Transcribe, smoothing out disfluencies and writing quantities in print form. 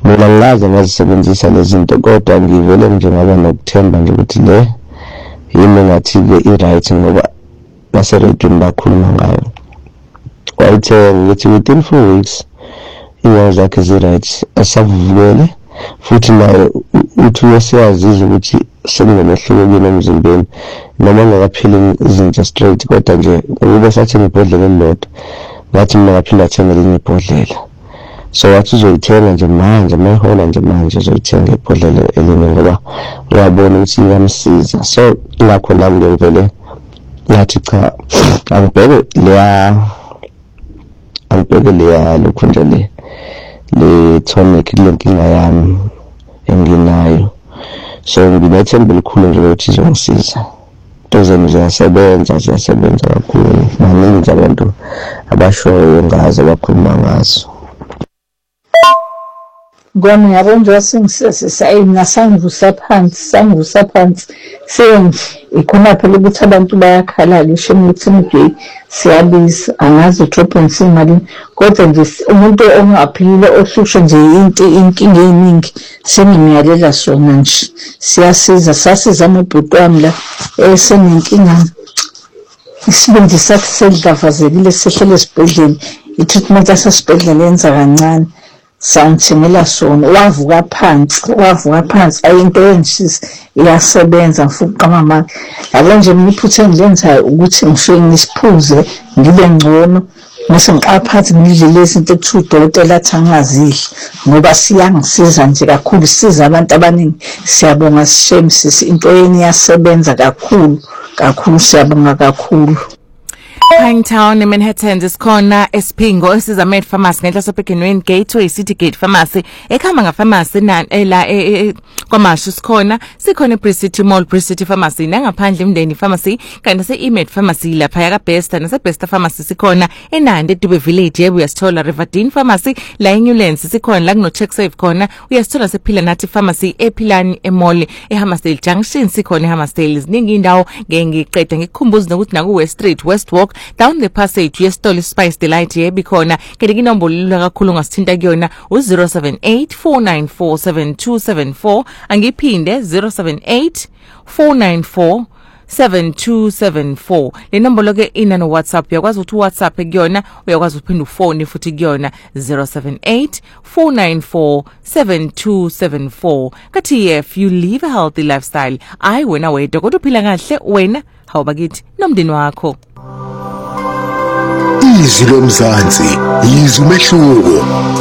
mina ngaze ngazisebenzisa lezi zinto kodwa ngivele nje ngaba nokuthemba nje ukuthi le yimi ngathi ke i-right ngoba baseredweni bakhuluma ngayo. Wayithe ngithi within 4 weeks inyawo zakhe zi-right, asavuvukele futhi naye uthi uyasiyazizwa ukuthi sekunemehluko kuyena emzimbeni noma ngakaphili izinto straight kodwa nje ube sathenga ibhodlela elilodwa ngathi mina ngaphinda athenga elinye ibhodlela. So wathi uzoyithenga nje manje mayihola nje manje uzoyithenga ibhodlela elinye ngoba uyabona ukuthi iyamsiza. So ngakho nami ngivele ngathi cha angibheke leya lokhu nje le tonic le nkinga yami enginayo. So nginethemba elikhulu nje ukuthi izongisiza. Tozeni ziyasebenza kakhulu. Maningi abantu abashoyo ngazo abakhuluma ngazo. Ngoba ngiyabona nje sengisesayina sangivusa phansi ikhona phela ukuthi abantu bayakhala ngisho ukuthi siyabiza angazi drop imali kodwa nje umuntu ongaphilile ohlushwe nje inkinga eziningi sengimiyalela sona nje sasiza amabhuti wami la esenenkinga isibindi sakhe selidavazekile sehlele esibhedlela i-treatment yasesibhedlela yenza kancane sangithengela sona wavuka phansi ayinto yenshisa iyasebenza mfuqa mama yabo nje imiphuthe engilenzayo ukuthi ngifike ngisiphuze ngibe ngcono mase ngiqaphathi ngidle izinto ekuthiwa udokotela athi angazidli ngoba siyangisiza nje kakhulu siza abantu abaningi. Siyabonga sishemsisi into yeni iyasebenza kakhulu siyabonga kakhulu. Pinetown in Manhattan isikhona Espingo esiza Med Pharmacy ngehla sophekenweni Gateway City Gate Pharmacy ekhamba ngapharmacy la kwamashu sikhona City Mall City Pharmacy nangaphandle imndeni pharmacy kanti se-Med Pharmacy lapha yaka Besta nase-Besta Pharmacy sikhona eNandi Dube Village yebo uyasithola Riverdene Pharmacy la eNewlands sikhona la kuno CheckSafe khona uyasithola sephila nathi Pharmacy ephilani emall eHammersdale Junction sikhona eHammersdale ziningi indawo ngiqeda ngikukhumbuza ukuthi naku West Street West Walk down the passage yesitolo Spice Delight yebo ikhona kede inombolo lula kakhulu ngasithinta kuyona u078 angiphinde 078 le nombolo ke ina no WhatsApp uyakwazi ukuthi WhatsApp kuyona uyakwazi uphinda ufone futhi kuyona 078 kathi if you live a healthy lifestyle wena wedwa kodwa uphila kahle wena hawubakithi nomndeni wakho. Izwi lomzansi, izwi umehluko.